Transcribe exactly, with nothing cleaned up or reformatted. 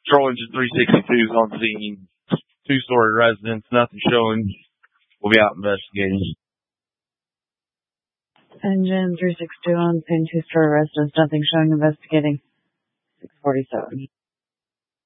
Patrol Engine three sixty-two is on scene. Two-story residence, nothing showing. We'll be out investigating. Engine three sixty-two on scene, two-story residence, nothing showing, investigating. six forty-seven.